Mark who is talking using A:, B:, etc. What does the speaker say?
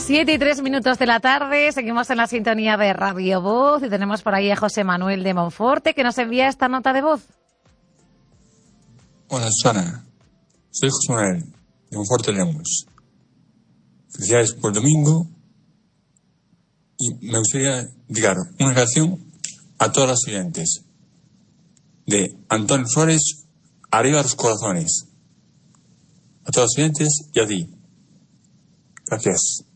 A: 7:03 de la tarde, seguimos en la sintonía de Radio Voz y tenemos por ahí a José Manuel de Monforte que nos envía esta nota de voz.
B: Hola Susana, soy José Manuel de Monforte Lemos. Felicidades por el domingo y me gustaría dedicar una canción a todas las oyentes de Antonio Suárez, Arriba los Corazones. A todos los oyentes y a ti. Gracias.